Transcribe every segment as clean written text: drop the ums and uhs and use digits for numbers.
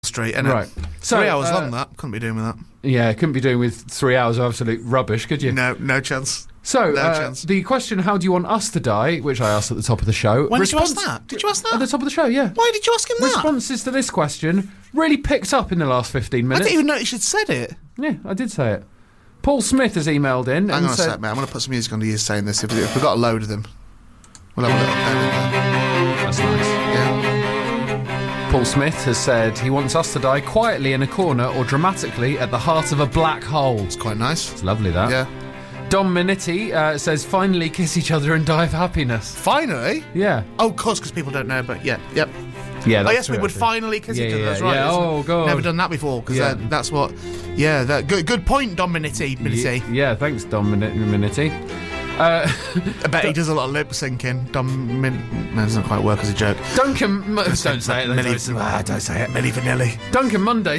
Street, innit? Right. So, 3 hours long, that. Couldn't be doing with that. Yeah, couldn't be doing with 3 hours of absolute rubbish, could you? No chance. So, No chance. the question, how do you want us to die, which I asked at the top of the show. When did you ask that? Did you ask that? At the top of the show, yeah. Why did you ask him that? Responses to this question really picked up in the last 15 I minutes. didn't even notice you'd said it. Yeah, I did say it. Paul Smith has emailed in Hang and on a said... sec, mate. I'm going to put some music on you saying this. If we've got a load of them, we'll have a little... That's nice. Yeah. Paul Smith has said he wants us to die quietly in a corner or dramatically at the heart of a black hole. It's quite nice. It's lovely, that. Yeah. Dom Minetti says, finally kiss each other and die of happiness. Finally? Yeah. Oh, of course, because people don't know, but yeah, yep. Yeah, Oh, that's yes, we true, would actually. finally kiss each other. Yeah, That's right. yeah. isn't it? Oh, God. Never done that before, because Yeah. that's what... Yeah, good point, Dom Minetti. Yeah, thanks, Dom Minetti. I bet he does a lot of lip syncing. No, it doesn't quite work as a joke. Duncan... Don't say it. Milli, Don't say it. Milli Vanilli. Duncan Monday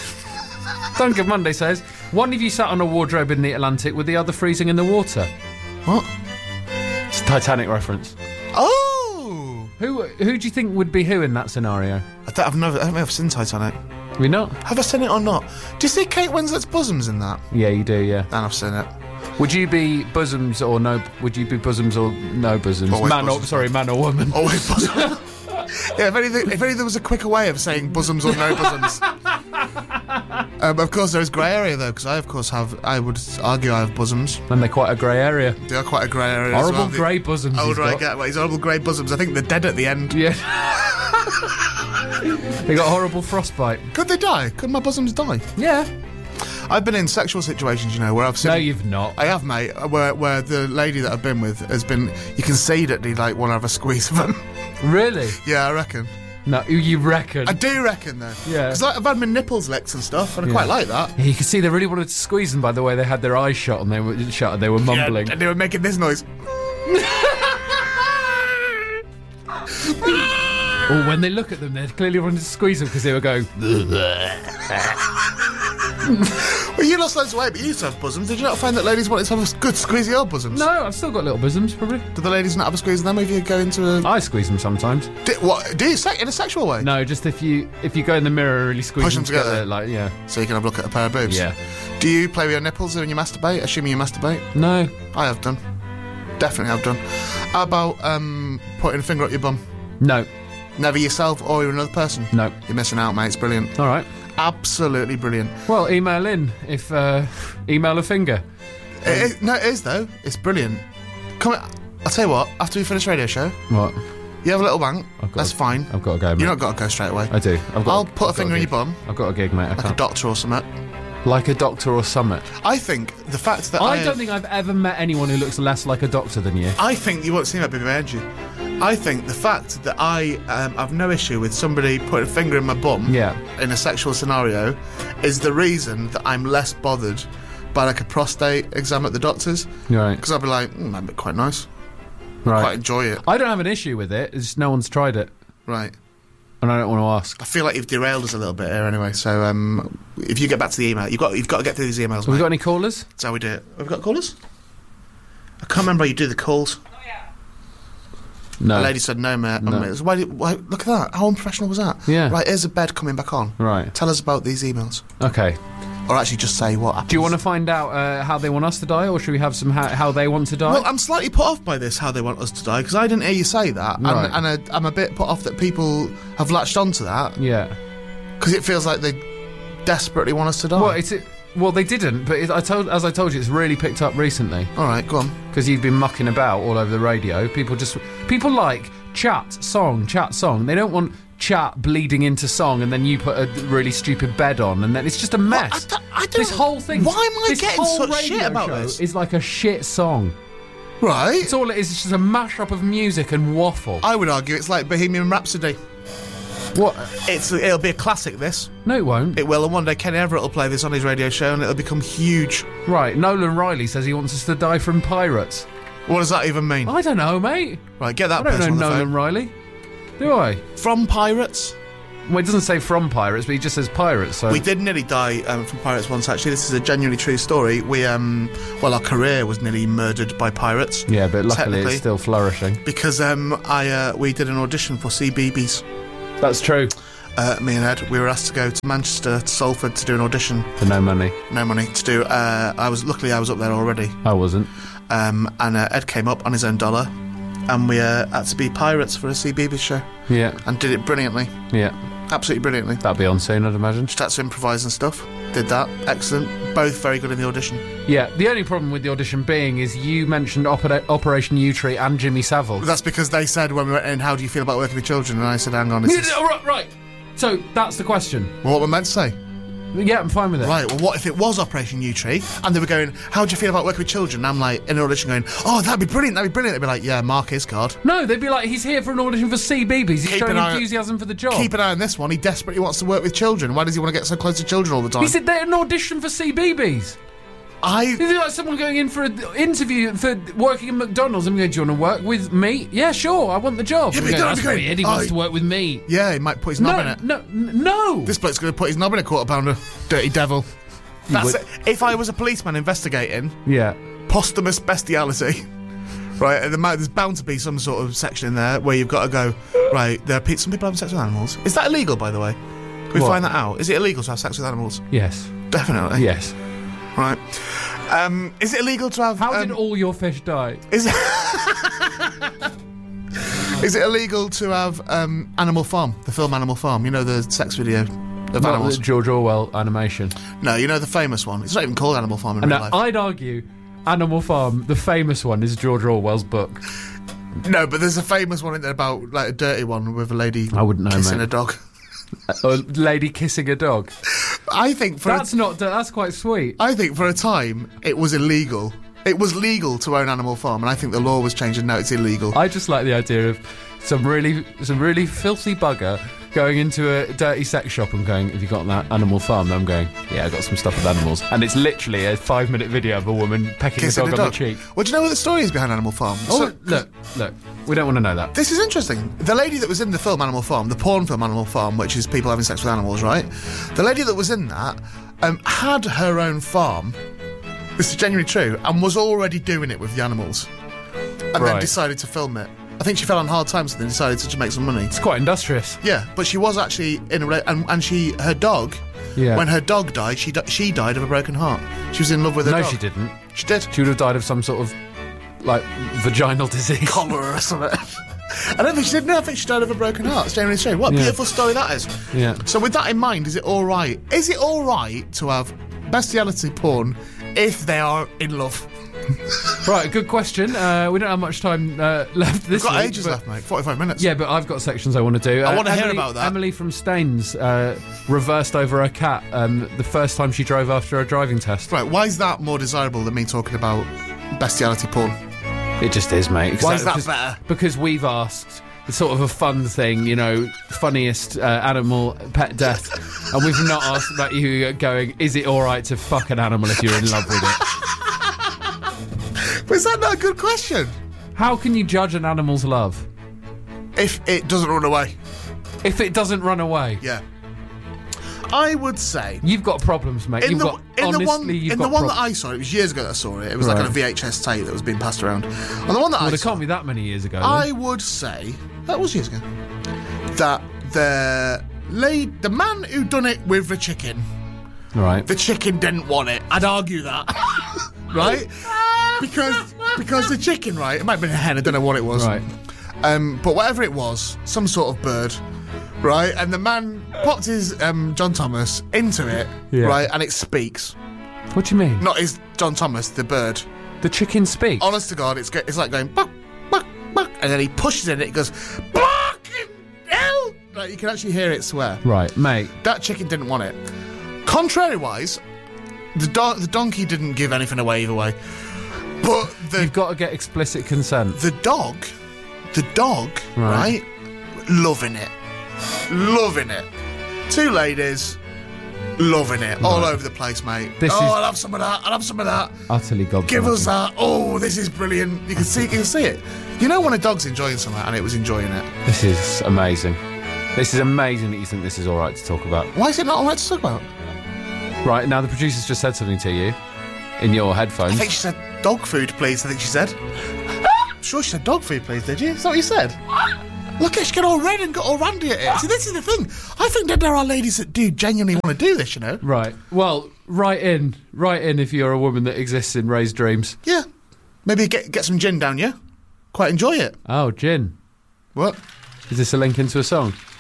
says, one of you sat on a wardrobe in the Atlantic with the other freezing in the water. What? It's a Titanic reference. Oh! Who do you think would be who in that scenario? I don't think I've seen Titanic. Have you not? Have I seen it or not? Do you see Kate Winslet's bosoms in that? Yeah, you do, yeah. Then I've seen it. Would you be bosoms or no bosoms? Always bosoms. Man or woman. Always bosoms. Yeah, if only there was a quicker way of saying bosoms or no bosoms. Of course, there is grey area though, because I would argue I have bosoms. And they're quite a grey area. They are quite a grey area. Horrible as well. grey bosoms. Oh, he's right, got. get these horrible grey bosoms. I think they're dead at the end. Yeah. They got horrible frostbite. Could they die? Could my bosoms die? Yeah. I've been in sexual situations, where I've seen... No, you've not. I have, mate, where the lady that I've been with has been... You can see that they, want to have a squeeze of them. Really? Yeah, I reckon. No, you reckon? I do reckon, though. Yeah. Because I've had my nipples licked and stuff, and I quite like that. You can see they really wanted to squeeze them by the way they had their eyes shut and they were mumbling. Yeah, and they were making this noise. Or when they look at them, they clearly wanted to squeeze them because they were going... Well, you lost loads of weight, but you used to have bosoms. Did you not find that ladies wanted to have a good squeezy old bosoms? No, I've still got little bosoms, probably. Do the ladies not have a squeeze in them if you go into a... I squeeze them sometimes. Do you in a sexual way? No, just if you go in the mirror and really squeeze Push them them together. yeah. So you can have a look at a pair of boobs? Yeah. Do you play with your nipples when you masturbate? Assuming you masturbate? No. I have done. Definitely have done. How about putting a finger up your bum? No. Never yourself or another person? No. You're missing out, mate. It's brilliant. All right. Absolutely brilliant. Well, email in if email a finger. No, it is though. It's brilliant. Come on, I'll tell you what. After we finish radio show, What? you have a little wank. That's fine. I've got to go, mate. You've not got to go straight away. I do. I'll put a finger in your bum, I've got a gig, mate. I like a can't. doctor or something. Like a doctor or summit. I think the fact that I don't think I've ever met anyone who looks less like a doctor than you. I think you won't see that bit behind you. I think the fact that I have no issue with somebody putting a finger in my bum in a sexual scenario is the reason that I'm less bothered by a prostate exam at the doctor's. Right. Because I'll be like, that'd be quite nice. Right. Quite enjoy it. I don't have an issue with it. It's just no one's tried it. Right. And I don't want to ask. I feel like you've derailed us a little bit here anyway, so if you get back to the email, you've got to get through these emails, Have we got any callers? That's how we do it. Have we got callers? I can't remember how you do the calls. No. The lady said no, mate. No. Why, look at that. How unprofessional was that? Yeah. Right, here's a bed coming back on. Right. Tell us about these emails. Okay. Or actually just say what happens. Do you want to find out how they want us to die, or should we have some how they want to die? Well, I'm slightly put off by this, how they want us to die, because I didn't hear you say that. Right. And I'm a bit put off that people have latched onto that. Yeah. Because it feels like they desperately want us to die. Well, they didn't, but as I told you, it's really picked up recently. All right, go on. Because you've been mucking about all over the radio. People like chat song. They don't want chat bleeding into song, and then you put a really stupid bed on, and then it's just a mess. Well, I don't. This whole thing. Why am I this getting whole such shit radio about show this? Is like a shit song. Right. It's all it is. It's just a mashup of music and waffle. I would argue it's like Bohemian Rhapsody. What? It'll be a classic, this. No, it won't. It will, and one day Kenny Everett will play this on his radio show, and it'll become huge. Right. Nolan Riley says he wants us to die from pirates. What does that even mean? I don't know, mate. Right, get that I don't person know on the Nolan phone. Riley. Do I? From pirates? Well, it doesn't say from pirates, but he just says pirates. So We did nearly die from pirates once, actually. This is a genuinely true story. We, our career was nearly murdered by pirates. yeah, but luckily technically. it's still flourishing. Because we did an audition for CBeebies. That's true. me and Ed, we were asked to go to Manchester, to Salford, to do an audition. For no money? No money. To do, luckily I was up there already. I wasn't. And Ed came up on his own dollar, and we had to be pirates for a CBeebies show. Yeah. And did it brilliantly. Yeah. Absolutely brilliantly. That'd be on soon, I'd imagine. Just had to improvise and stuff. Did that. Excellent. Both very good in the audition. Yeah, the only problem with the audition being is you mentioned Operation U-Tree and Jimmy Savile. That's because they said when we went in, how do you feel about working with children? And I said, hang on. Right. So, that's the question. Well, what we're meant to say? Yeah, I'm fine with it. Right, well, what if it was Operation U-Tree and they were going, how do you feel about working with children? And I'm like, in an audition going, oh, that'd be brilliant. They'd be like, yeah, mark his card. No, they'd be like, he's here for an audition for CBeebies. He's showing enthusiasm for the job. Keep an eye on this one. He desperately wants to work with children. Why does he want to get so close to children all the time? He said they're an audition for CBebies. Is it like someone going in for an interview for working at McDonald's and going, do you want to work with me? Yeah, sure, I want the job. Yeah, but that's weird, he wants to work with me. Yeah, he might put his knob in it. No. This bloke's going to put his knob in a quarter pounder. Dirty devil. That's it. If I was a policeman investigating posthumous bestiality, right, there's bound to be some sort of section in there where you've got to go, right, there are some people having sex with animals. Is that illegal, by the way? Can we find that out? Is it illegal to have sex with animals? Yes. Definitely. Yes. Right. Is it illegal to have... How did all your fish die? Is it illegal to have Animal Farm, the film Animal Farm? You know, the sex video of animals? The George Orwell animation. No, you know the famous one. It's not even called Animal Farm in real life. I'd argue Animal Farm, the famous one, is George Orwell's book. No, but there's a famous one in there about, like, a dirty one with a lady kissing a dog. A lady kissing a dog. I think that's quite sweet. I think for a time it was illegal. It was legal to own Animal Farm, and I think the law was changed and now it's illegal. I just like the idea of some really filthy bugger going into a dirty sex shop and going, have you got that Animal Farm? And I'm going, yeah, I got some stuff with animals. And it's literally a 5-minute video of a woman pecking a dog on the cheek. Well, do you know what the story is behind Animal Farm? Look, we don't want to know that. This is interesting. The lady that was in the film Animal Farm, the porn film Animal Farm, which is people having sex with animals, right? The lady that was in that had her own farm, this is genuinely true, and was already doing it with the animals. And then decided to film it. I think she fell on hard times and then decided to make some money. It's quite industrious. Yeah, but she was actually in her dog. Yeah. When her dog died, she died of a broken heart. She was in love with her dog. No, she didn't. She did. She would have died of some sort of, like, vaginal disease. Cholera or something. I don't think she did. No, I think she died of a broken heart. It's genuinely true. What a beautiful story that is. Yeah. So with that in mind, is it all right? Is it all right to have bestiality porn if they are in love? Right, good question. We don't have much time left this week. We've got week, ages left, mate. 45 minutes. Yeah, but I've got sections I want to do. I want to hear about that. Emily from Staines reversed over her cat the first time she drove after a driving test. Right, why is that more desirable than me talking about bestiality porn? It just is, mate. Why is that better? Because we've asked... It's sort of a fun thing, you know, funniest animal pet death. And we've not asked about you going, is it all right to fuck an animal if you're in love with it? But is that not a good question? How can you judge an animal's love? If it doesn't run away. If it doesn't run away? Yeah. I would say... You've got problems, mate. In the one that I saw, it was years ago that I saw it. It was like on a VHS tape that was being passed around. And the one that it can't be that many years ago. I would say... That was years ago. That the man who done it with the chicken... Right. The chicken didn't want it. I'd argue that. Right? Because the chicken, right? It might have been a hen, I don't know what it was. Right. But whatever it was, some sort of bird, right? And the man popped his John Thomas into it, right? And it speaks. What do you mean? Not his John Thomas, the bird. The chicken speaks? Honest to God, it's like going, buck, buck, buck, and then he pushes in it, it goes, fucking hell! Like, you can actually hear it swear. Right, mate. That chicken didn't want it. Contrary-wise, the donkey didn't give anything away either way. But you've got to get explicit consent. The dog, right? Loving it. Two ladies, loving it. Right. All over the place, mate. I'll have some of that. Utterly god. Give us that. Oh, this is brilliant. You can see it. You know when a dog's enjoying something, and it was enjoying it. This is amazing. This is amazing that you think this is all right to talk about. Why is it not all right to talk about? Right, now the producer's just said something to you in your headphones. I think she said dog food, please, I think she said. I'm sure she said dog food, please, did you? Is that what you said? Look, she get all red and got all randy at it. See, this is the thing. I think that there are ladies that do genuinely want to do this, you know. Right. Well, write in if you're a woman that exists in Ray's dreams. Yeah. Maybe get some gin down, yeah? Quite enjoy it. Oh, gin. What? Is this a link into a song?